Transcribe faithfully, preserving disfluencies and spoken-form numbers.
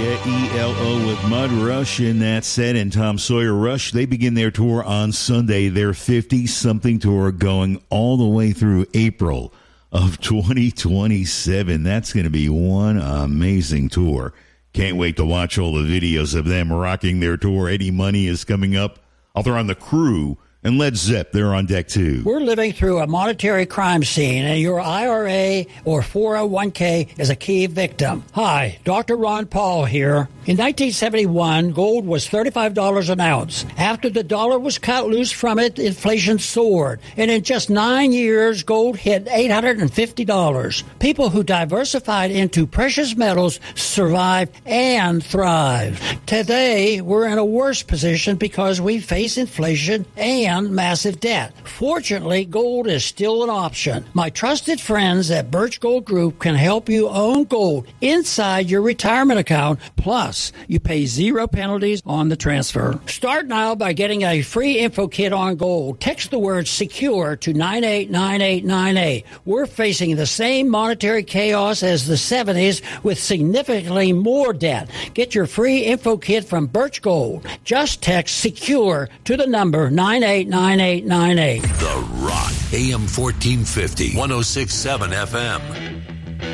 Yeah, E L O with Mud Rush in that set, and Tom Sawyer. Rush, they begin their tour on Sunday. Their fifty-something tour going all the way through April of twenty twenty-seven. That's going to be one amazing tour. Can't wait to watch all the videos of them rocking their tour. Eddie Money is coming up. I'll throw on the Crew. And Led Zepp, they're on deck too. We're living through a monetary crime scene, and your I R A or four oh one k is a key victim. Hi, Doctor Ron Paul here. In nineteen seventy-one, gold was thirty-five dollars an ounce. After the dollar was cut loose from it, inflation soared. And in just nine years, gold hit eight hundred fifty dollars. People who diversified into precious metals survived and thrived. Today, we're in a worse position because we face inflation and massive debt. Fortunately, gold is still an option. My trusted friends at Birch Gold Group can help you own gold inside your retirement account. Plus, you pay zero penalties on the transfer. Start now by getting a free info kit on gold. Text the word SECURE to nine eight nine eight nine eight. We're facing the same monetary chaos as the seventies with significantly more debt. Get your free info kit from Birch Gold. Just text SECURE to the number nine eight nine eight nine eight. The Rock, A M fourteen fifty, one oh six point seven F M.